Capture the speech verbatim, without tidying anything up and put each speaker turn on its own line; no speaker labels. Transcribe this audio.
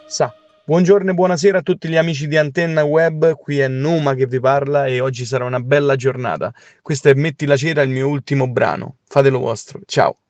Sa. Buongiorno e buonasera a tutti gli amici di Antenna Web, qui è Numa che vi parla e oggi sarà una bella giornata. Questo è Metti la cera, il mio ultimo brano. Fatelo vostro. Ciao.